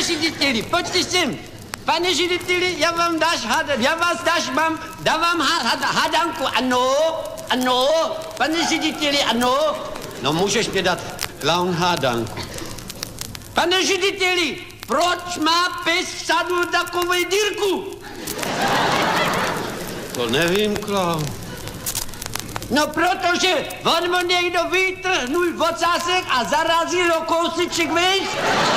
řediteli, pojďte sem. Pane řediteli, dávám hádanku, ano, pane řediteli, ano. No můžeš mě dát klaun hádanku. Pane řediteli, proč má pes v sadu takovou dírku? To nevím, klaun. No protože on mu někdo vytrhnul ocásek a zarazil ho kousíček vejš.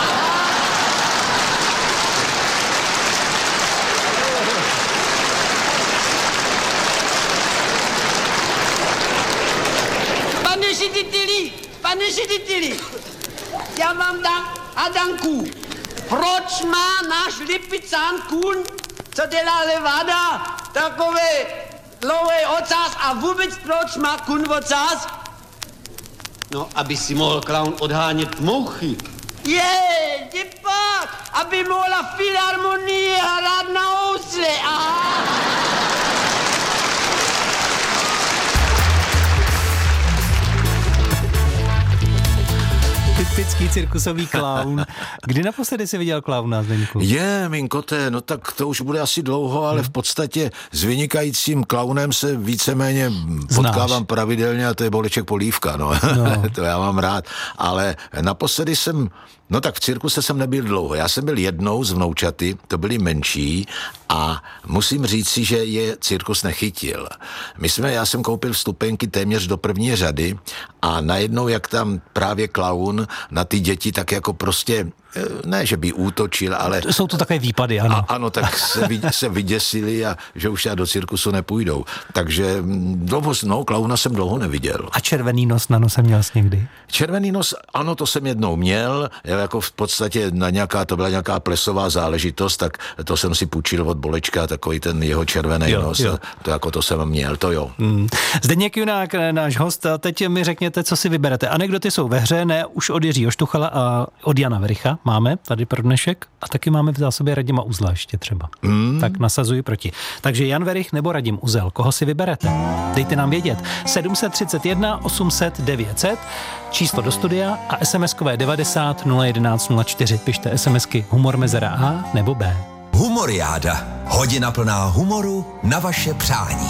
Pane řediteli, já vám dám hádanku. Proč má náš Lipicán kůň, co dělá levada, takové dlouhý ocas a vůbec proč má kůň ocas? No, aby si mohl klaun odhánět mouchy. Pak, aby mohla filharmonie hrát na housle. Typický cirkusový klaun. Kdy naposledy jsi viděl klauna, Zdeňku? Mým koté, no tak to už bude asi dlouho, ale v podstatě s vynikajícím klaunem se víceméně potkávám pravidelně a to je Boleček Polívka, no. To já mám rád, ale naposledy no tak v cirkuse jsem nebyl dlouho. Já jsem byl jednou z vnoučaty, to byli menší a musím říci, že je cirkus nechytil. Já jsem koupil vstupenky téměř do první řady a najednou, jak tam právě klaun na ty děti tak jako prostě, ne, že by útočil, ale... Jsou to takové výpady, ano. Ano, tak se vyděsili a že už já do cirkusu nepůjdou. Takže klauna jsem dlouho neviděl. A červený nos na nose měl jsi někdy? Červený nos, ano, to jsem jednou měl, jako v podstatě to byla nějaká plesová záležitost, tak to jsem si půjčil od Bolečka, takový ten jeho červený nos, jo. To jsem měl, to jo. Zdeněk Junák, náš host, teď mi řekněte, co si vyberete. Anekdoty jsou ve hře, ne už od Jiřího Štuchala a od Jana Vericha máme tady pro dnešek a taky máme v zásobě Radima Uzla ještě třeba. Tak nasazuji proti. Takže Jan Verich nebo Radim Uzel, koho si vyberete? Dejte nám vědět. 731 800 900, číslo do studia a SMS-kové 90 011 04. Pište SMSky humor mezera A nebo B. Humoriáda. Hodina plná humoru na vaše přání.